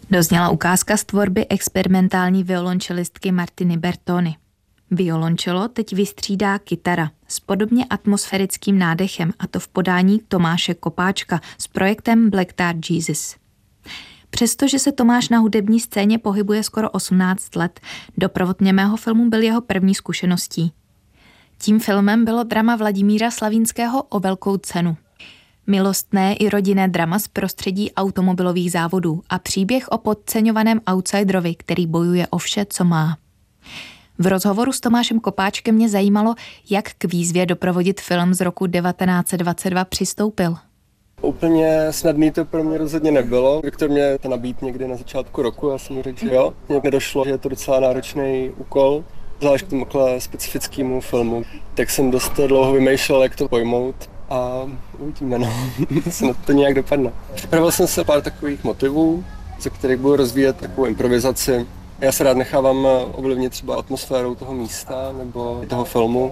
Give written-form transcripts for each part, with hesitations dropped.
Dozněla ukázka z tvorby experimentální violončelistky Martiny Bertoni. Violončelo teď vystřídá kytara s podobně atmosférickým nádechem, a to v podání Tomáše Kopáčka s projektem Black Dart Jesus. Přestože se Tomáš na hudební scéně pohybuje skoro 18 let, doprovod němého filmu byl jeho první zkušeností. Tím filmem bylo drama Vladimíra Slavínského O velkou cenu. Milostné i rodinné drama z prostředí automobilových závodů a příběh o podceňovaném outsiderovi, který bojuje o vše, co má. V rozhovoru s Tomášem Kopáčkem mě zajímalo, jak k výzvě doprovodit film z roku 1922 přistoupil. Úplně snadný to pro mě rozhodně nebylo. Viktor mě to nabídl někdy na začátku roku, já jsem mu řekl, že jo. Mně nedošlo, že je to docela náročný úkol, zvlášť k tomuhle specifickému filmu. Tak jsem dost dlouho vymýšlel, jak to pojmout a uvidíme, no, se na to nějak dopadne. Připravil jsem se pár takových motivů, ze kterých budu rozvíjet takovou improvizaci. Já se rád nechávám ovlivnit třeba atmosférou toho místa nebo toho filmu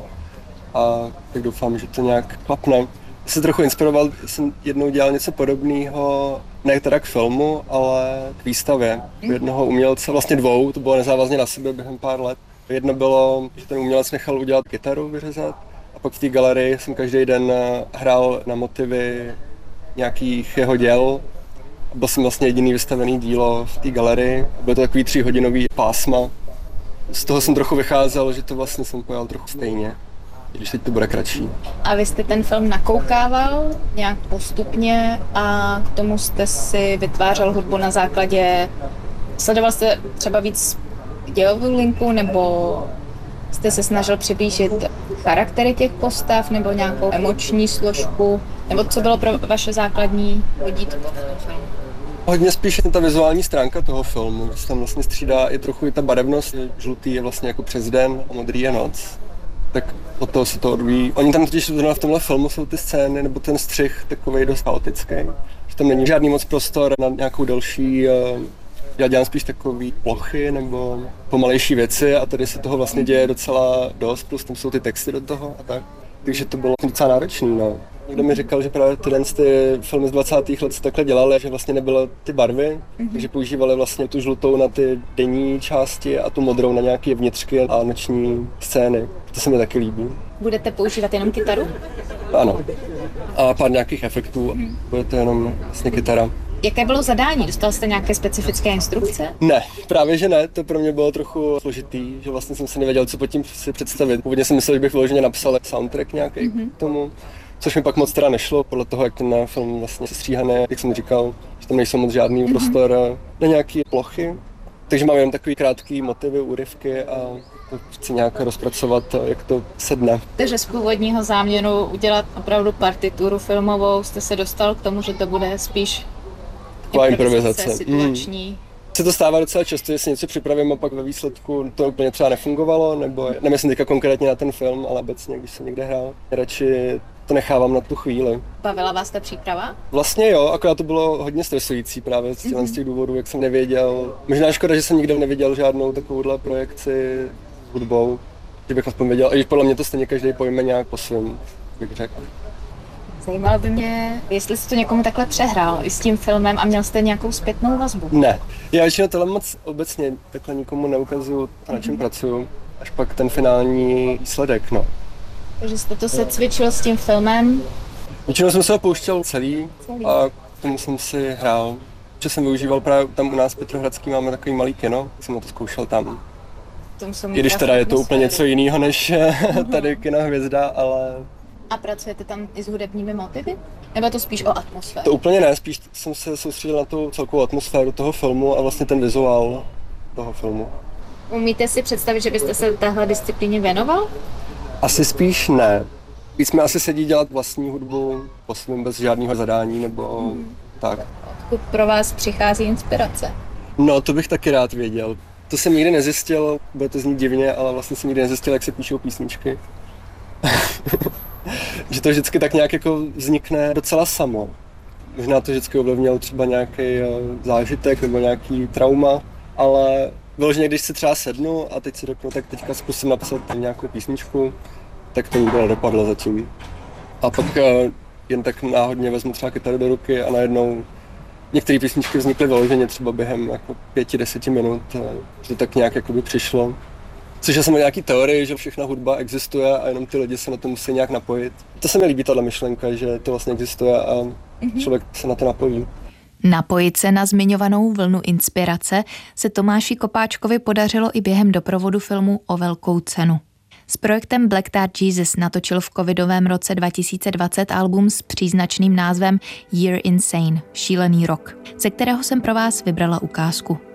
a tak doufám, že to nějak klapne. Jsem trochu inspiroval, jsem jednou dělal něco podobného, ne teda k filmu, ale k výstavě. U jednoho umělce, vlastně dvou, to bylo nezávazně na sebe během pár let. Jedno bylo, že ten umělec nechal udělat kytaru, vyřezat, a pak v té galerii jsem každý den hrál na motivy nějakých jeho děl. Byl jsem vlastně jediný vystavený dílo v té galerii. Bylo to takový 3hodinový pásma. Z toho jsem trochu vycházel, že to vlastně jsem pojal trochu stejně, když teď to bude kratší. A vy jste ten film nakoukával nějak postupně a k tomu jste si vytvářel hudbu na základě... Sledoval jste třeba víc dějovou linku, nebo jste se snažil přiblížit charaktery těch postav, nebo nějakou emoční složku, nebo co bylo pro vaše základní vodítko v tom filmu? Hodně spíš ta vizuální stránka toho filmu, že se tam vlastně střídá i trochu i ta barevnost. Žlutý je vlastně jako přes den a modrý je noc. Tak od toho se to odvíjí. Oni tam totiž v tomhle filmu jsou ty scény, nebo ten střih takovej dost chaotický. Že tam není žádný moc prostor na nějakou delší, já dělám spíš takový plochy nebo pomalejší věci a tady se toho vlastně děje docela dost, plus tam jsou ty texty do toho a tak. Takže to bylo docela náročný, no. Někdo mi říkal, že právě ty filmy z 20. let se takhle dělaly, že vlastně nebyly ty barvy, takže používali vlastně tu žlutou na ty denní části a tu modrou na nějaké vnitřky a noční scény. To se mi taky líbí. Budete používat jenom kytaru? Ano. A pár nějakých efektů. Bude to jenom vlastně kytara. Jaké bylo zadání? Dostal jste nějaké specifické instrukce? Ne, právě že ne. To pro mě bylo trochu složitý, že vlastně jsem se nevěděl, co pod tím si představit. Původně jsem myslel, že bych vyloženě napsal soundtrack nějaký k tomu. Což mi pak moc teda nešlo, podle toho, jak ten film vlastně sestříhaný, jak jsem říkal, že tam nejsou moc žádný prostor na nějaké plochy. Takže mám jenom takový krátký motivy, úryvky a to chci nějak rozpracovat, jak to sedne. Takže z původního záměru udělat opravdu partituru filmovou jste se dostal k tomu, že to bude spíš improvizace situační. Se to stává docela často, že si něco připravím a pak ve výsledku to úplně třeba nefungovalo, nebo nemyslím teďka konkrétně na ten film, ale obecně, když jsem někde hrál, radši to nechávám na tu chvíli. Bavila vás ta příprava? Vlastně jo, akorát to bylo hodně stresující právě z těch důvodů, jak jsem nevěděl. Možná škoda, že jsem nikdy neviděl žádnou takovouhle projekci s hudbou, že bych aspoň věděl, i když podle mě to stejně každý pojme nějak po svém, bych řekl. Zajímalo by mě, jestli jsi to někomu takhle přehrál i s tím filmem a měl jste nějakou zpětnou vazbu? Ne, já většinou tohle moc obecně takhle nikomu neukazuju, na čem pracuju, až pak ten finální výsledek, no. Takže jste to se cvičil s tím filmem? Většinou jsem se ho pouštěl celý a k tomu jsem si hrál. Že jsem využíval právě tam u nás v Petrohradský, máme takový malý kino, jsem to zkoušel tam. I když teda je to úplně něco jiného než tady Kina Hvězda, ale... A pracujete tam i s hudebními motivy? Nebo to spíš o atmosféru? To úplně ne, spíš jsem se soustředil na tu celkovou atmosféru toho filmu a vlastně ten vizuál toho filmu. Umíte si představit, že byste se téhle disciplíně věnoval? Asi spíš ne. Víc jsme asi sedí dělat vlastní hudbu po svým bez žádného zadání nebo tak. Odkud pro vás přichází inspirace? No, to bych taky rád věděl. To jsem nikdy nezjistil, bude to znít divně, ale vlastně jsem nikdy nezjistil, jak se píšou písničky. Že to vždycky tak nějak jako vznikne docela samo. Možná to vždycky ovlivnil třeba nějaký zážitek nebo nějaký trauma, ale vyloženě, když si třeba sednu a teď si řeknu, tak teďka zkusím napsat nějakou písničku, tak to nikdo nedopadlo zatím. A pak jen tak náhodně vezmu třeba kytaru do ruky a najednou Některé písničky vznikly vyloženě třeba během jako 5-10 minut, že tak nějak jakoby přišlo. Což je samozřejmě nějaký teorie, že všechna hudba existuje a jenom ty lidi se na to musí nějak napojit. To se mi líbí, tato myšlenka, že to vlastně existuje a člověk se na to napojí. Napojit se na zmiňovanou vlnu inspirace se Tomáši Kopáčkovi podařilo i během doprovodu filmu O velkou cenu. S projektem Black Tar Jesus natočil v covidovém roce 2020 album s příznačným názvem Year Insane, šílený rok, ze kterého jsem pro vás vybrala ukázku.